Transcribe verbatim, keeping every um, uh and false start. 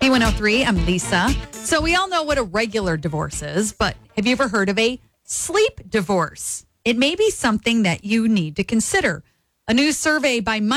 B one oh three, I'm Lisa. So we all know what a regular divorce is, but have you ever heard of a sleep divorce? It may be something that you need to consider. A new survey by